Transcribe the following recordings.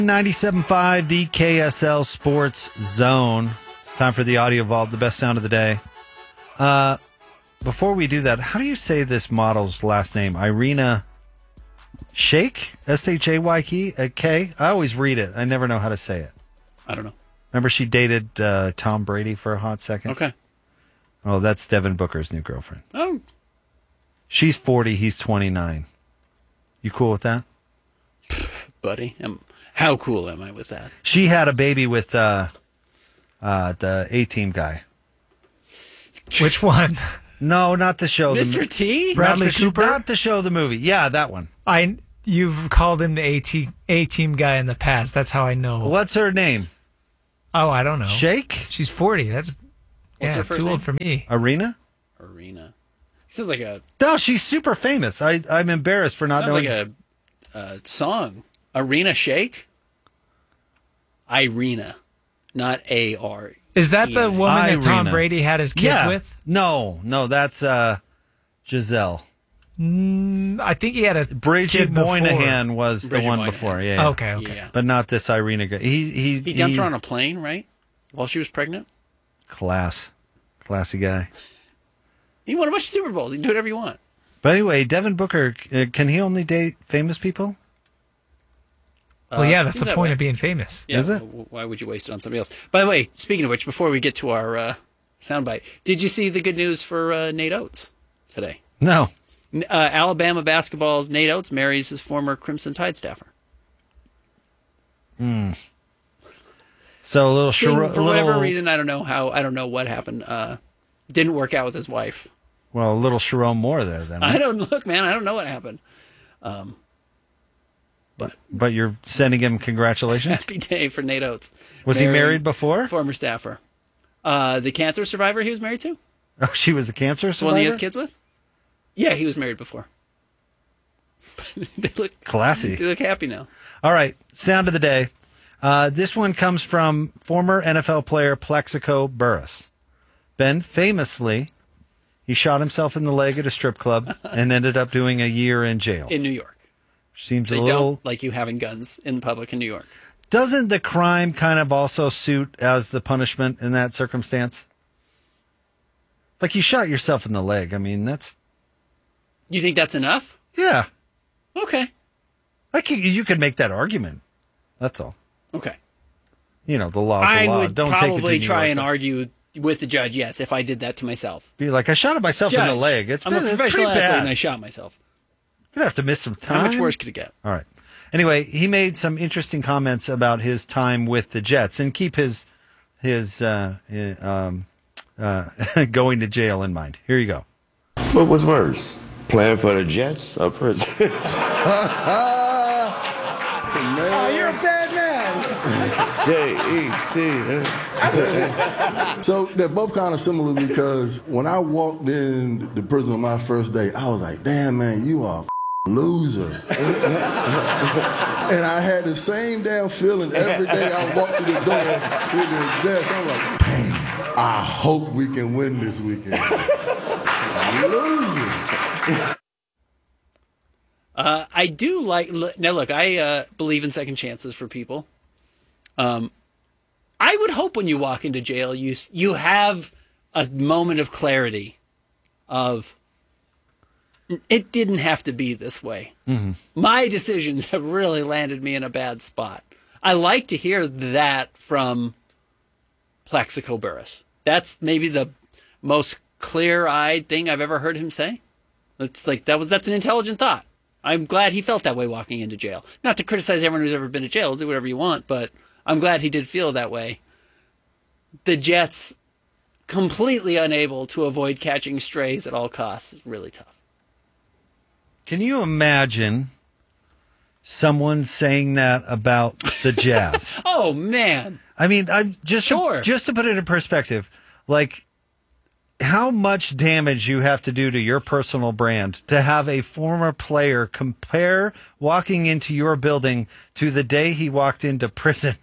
97.5, the KSL Sports Zone. It's time for the Audio Vault, the best sound of the day. Before we do that, how do you say this model's last name? Irina Shayk? S-H-A-Y-K? I always read it. I never know how to say it. I don't know. Remember she dated Tom Brady for a hot second? Okay. Oh, that's Devin Booker's new girlfriend. Oh. She's 40, he's 29. You cool with that? Buddy, how cool am I with that? She had a baby with the A-Team guy. Which one? No, not the show. Mr. T? Bradley Cooper? Not the show, the movie. Yeah, that one. You've called him the A-Team guy in the past. That's how I know. What's her name? Oh, I don't know. Shake? She's 40. That's What's her first too name? old for me. Arena? Sounds like a... No, she's super famous. I'm embarrassed for not knowing. Sounds like a song. Arena Shake? Irina, not A-R. Is that the woman that Tom Irina. Brady had his kids with? No, that's Giselle. I think he had a Bridget kid before. Moynihan was Bridget the one Moynihan. before. Yeah. Okay. Yeah. But not this Irina guy. He dumped her on a plane, right? While she was pregnant? Classy guy. He won a bunch of Super Bowls. He can do whatever you want. But anyway, Devin Booker, can he only date famous people? Well, yeah, that's seems the that point way. of being famous. Yeah, Is it? Why would you waste it on somebody else? By the way, speaking of which, before we get to our soundbite, did you see the good news for Nate Oates today? No. Alabama basketball's Nate Oates marries his former Crimson Tide staffer. So a little For whatever reason, I don't know what happened. Didn't work out with his wife. Well, a little Sharon Moore there then. I don't know what happened. But you're sending him congratulations? Happy day for Nate Oates. Was he married before? Former staffer. The cancer survivor he was married to? Oh, she was a cancer The survivor? one he has kids with? Yeah, he was married before. They look classy. They look happy now. All right, sound of the day. This one comes from former NFL player Plexico Burress. Ben, famously, he shot himself in the leg at a strip club and ended up doing a year in jail. In New York. Seems They a little... don't like you having guns in public in New York. Doesn't the crime kind of also suit as the punishment in that circumstance? Like you shot yourself in the leg. I mean, that's... You think that's enough? Yeah. Okay. Like you could make that argument. That's all. Okay. You know, the law's the I law. would Don't take it to probably New try York. and argue with the judge, yes, if I did that to myself. Be like, I shot myself in the leg. I'm a professional pretty athlete bad. and I shot myself. You're going to have to miss some time. How much worse could it get? All right. Anyway, he made some interesting comments about his time with the Jets, and keep his going to jail in mind. Here you go. What was worse, playing for the Jets or prison? You're a bad man. J-E-T. So they're both kind of similar because when I walked in the prison on my first day, I was like, damn, man, you are a loser. And I had the same damn feeling every day I walked through the door with the Jets. I'm like, damn, I hope we can win this weekend. Loser. I do like... Now, look, I believe in second chances for people. I would hope when you walk into jail, you have a moment of clarity of, it didn't have to be this way. Mm-hmm. My decisions have really landed me in a bad spot. I like to hear that from Plexico Burress. That's maybe the most clear-eyed thing I've ever heard him say. It's like that's an intelligent thought. I'm glad he felt that way walking into jail. Not to criticize everyone who's ever been to jail, do whatever you want, but I'm glad he did feel that way. The Jets completely unable to avoid catching strays at all costs is really tough. Can you imagine someone saying that about the Jazz? Oh, man. I mean, I'm just Sure. just to put it in perspective, like how much damage you have to do to your personal brand to have a former player compare walking into your building to the day he walked into prison.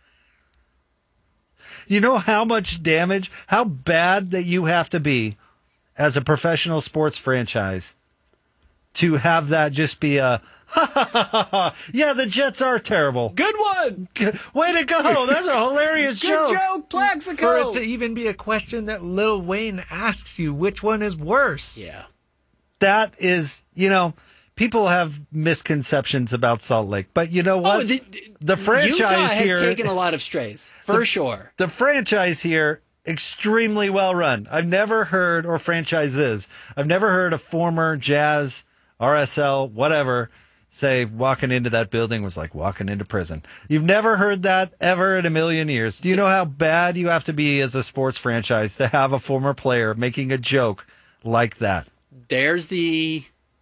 You know how much damage, how bad that you have to be as a professional sports franchise to have that just be a Yeah, the Jets are terrible. Good one. Way to go. That's a hilarious Good joke. joke, Plaxico. For it to even be a question that Lil Wayne asks you, which one is worse? Yeah. That is, people have misconceptions about Salt Lake, but you know what? The franchise Utah has here taken a lot of strays, for sure. The franchise here, extremely well run. I've never heard, or franchises, I've never heard a former Jazz, RSL, whatever, say walking into that building was like walking into prison. You've never heard that ever in a million years. Do you know how bad you have to be as a sports franchise to have a former player making a joke like that? There's the...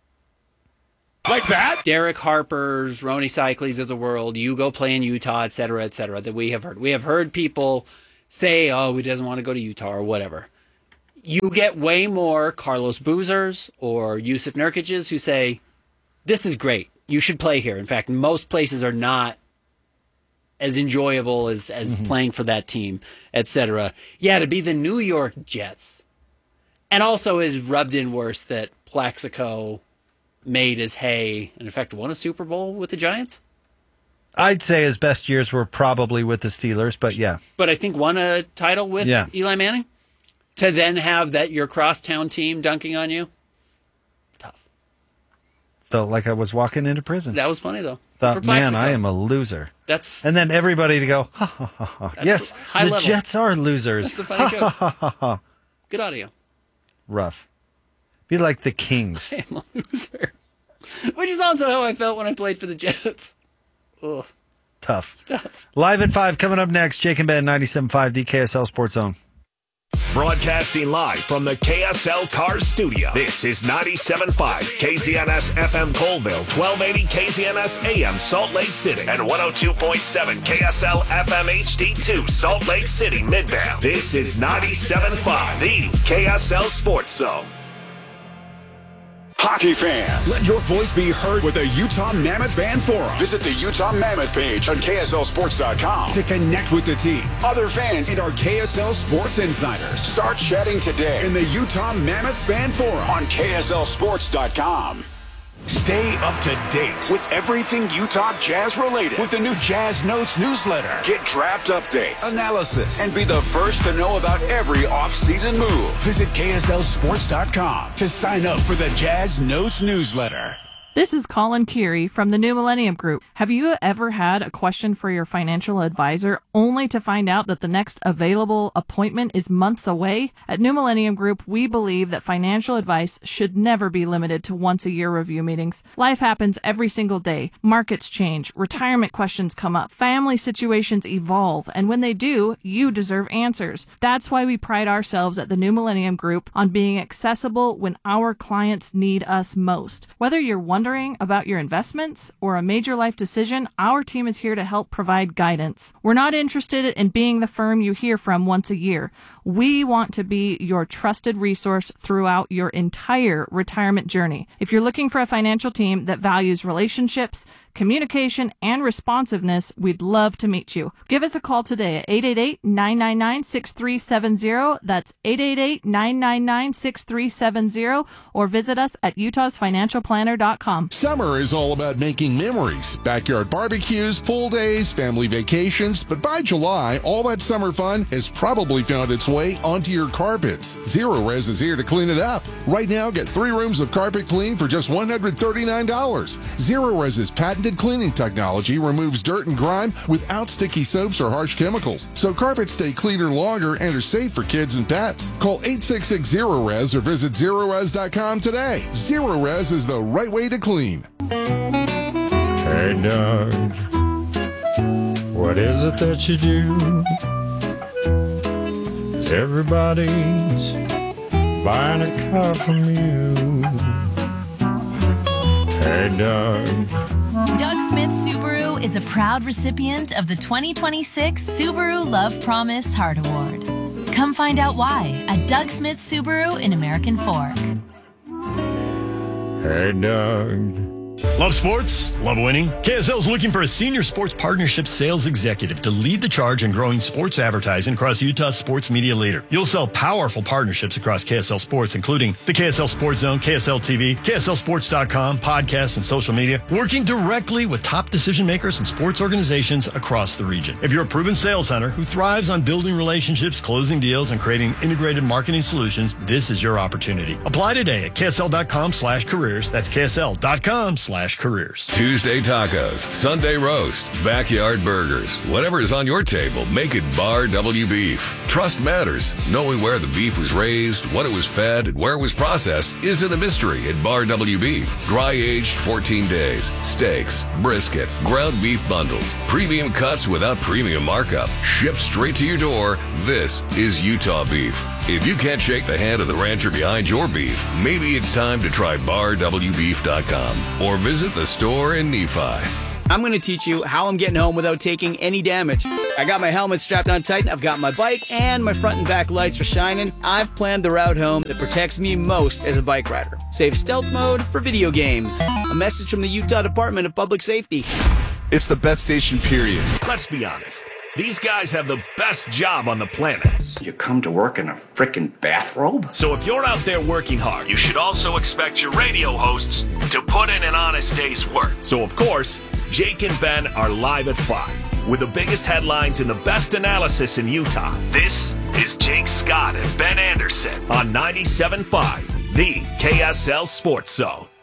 Like that? Derek Harper's, Rony Cycles of the world, you go play in Utah, et cetera, that we have heard. We have heard people say, he doesn't want to go to Utah or whatever. You get way more Carlos Boozers or Yusuf Nurkic's who say, this is great. You should play here. In fact, most places are not as enjoyable as playing for that team, et cetera. Yeah, to be the New York Jets. And also is rubbed in worse that Plaxico made his hay and in fact won a Super Bowl with the Giants. I'd say his best years were probably with the Steelers, but yeah. But I think won a title with Eli Manning. To then have that your crosstown team dunking on you, tough. Felt like I was walking into prison. That was funny though. Thought, man, I am a loser. And then everybody to go, ha ha ha ha. Yes, the level. Jets are losers. That's a funny joke. Ha ha ha. Good audio. Rough. Be like the Kings. I am a loser. Which is also how I felt when I played for the Jets. Ugh. Tough. Live at 5 coming up next. Jake and Ben, 97.5, the KSL Sports Zone. Broadcasting live from the KSL Cars Studio. This is 97.5 KZNS FM Colville, 1280 KZNS AM Salt Lake City, and 102.7 KSL FM HD2 Salt Lake City Midvale. This is 97.5, the KSL Sports Zone. Hockey fans, let your voice be heard with the Utah Mammoth Fan Forum. Visit the Utah Mammoth page on KSLSports.com to connect with the team, other fans, and our KSL Sports insiders. Start chatting today in the Utah Mammoth Fan Forum on KSLSports.com. Stay up to date with everything Utah Jazz related with the new Jazz Notes newsletter. Get draft updates, analysis, and be the first to know about every off-season move. Visit KSLSports.com to sign up for the Jazz Notes newsletter. This is Colin Keary from the New Millennium Group. Have you ever had a question for your financial advisor only to find out that the next available appointment is months away? At New Millennium Group, we believe that financial advice should never be limited to once-a-year review meetings. Life happens every single day. Markets change, retirement questions come up, family situations evolve, and when they do, you deserve answers. That's why we pride ourselves at the New Millennium Group on being accessible when our clients need us most. Whether you're wondering about your investments or a major life decision, our team is here to help provide guidance. We're not interested in being the firm you hear from once a year. We want to be your trusted resource throughout your entire retirement journey. If you're looking for a financial team that values relationships, communication, and responsiveness, we'd love to meet you. Give us a call today at 888-999-6370. That's 888-999-6370, or visit us at utahsfinancialplanner.com. Summer is all about making memories. Backyard barbecues, pool days, family vacations. But by July, all that summer fun has probably found its way onto your carpets. Zero Res is here to clean it up. Right now, get 3 rooms of carpet clean for just $139. Zero Res's patented cleaning technology removes dirt and grime without sticky soaps or harsh chemicals, so carpets stay cleaner longer and are safe for kids and pets. Call 866-0RES or visit ZeroRes.com today. Zero Res is the right way to clean. Hey, Doug, what is it that you do? 'Cause everybody's buying a car from you. Hey, Doug. Doug Smith Subaru is a proud recipient of the 2026 Subaru Love Promise Heart Award. Come find out why at Doug Smith Subaru in American Fork. Hey, Doug. Love sports? Love winning? KSL is looking for a senior sports partnership sales executive to lead the charge in growing sports advertising across Utah's sports media leader. You'll sell powerful partnerships across KSL Sports, including the KSL Sports Zone, KSL TV, KSLSports.com, podcasts, and social media, working directly with top decision makers and sports organizations across the region. If you're a proven sales hunter who thrives on building relationships, closing deals, and creating integrated marketing solutions, this is your opportunity. Apply today at KSL.com/careers. That's KSL.com/careers. Tuesday tacos, Sunday roast, backyard burgers. Whatever is on your table, make it Bar W Beef. Trust matters. Knowing where the beef was raised, what it was fed, and where it was processed isn't a mystery at Bar W Beef. Dry aged 14 days. Steaks, brisket, ground beef bundles, premium cuts without premium markup. Shipped straight to your door. This is Utah beef. If you can't shake the hand of the rancher behind your beef, maybe it's time to try BarWBeef.com or visit the store in Nephi. I'm going to teach you how I'm getting home without taking any damage. I got my helmet strapped on tight, I've got my bike, and my front and back lights are shining. I've planned the route home that protects me most as a bike rider. Save stealth mode for video games. A message from the Utah Department of Public Safety. It's the best station, period. Let's be honest. These guys have the best job on the planet. You come to work in a frickin' bathrobe? So if you're out there working hard, you should also expect your radio hosts to put in an honest day's work. So of course, Jake and Ben are live at 5 with the biggest headlines and the best analysis in Utah. This is Jake Scott and Ben Anderson on 97.5, the KSL Sports Zone.